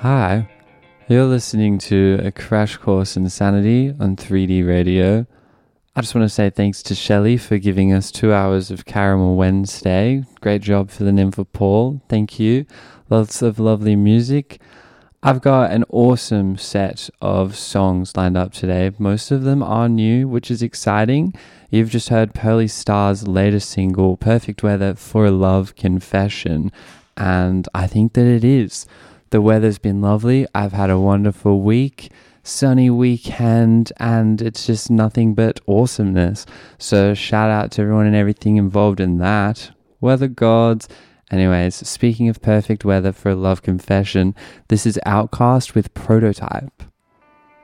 Hi, you're listening to a crash course in sanity on 3D radio. I just want to say thanks to Shelley for giving us 2 hours of Caramel Wednesday. Great job filling in for Paul. Thank you. Lots of lovely music. I've got an awesome set of songs lined up today. Most of them are new, which is exciting. You've just heard Pearly Star's latest single, Perfect Weather for a Love Confession, and I think that it is. The weather's been lovely. I've had a wonderful week, sunny weekend, and it's just nothing but awesomeness. So shout out to everyone and everything involved in that. Weather gods. Anyways, speaking of perfect weather for a love confession, this is Outcast with Prototype.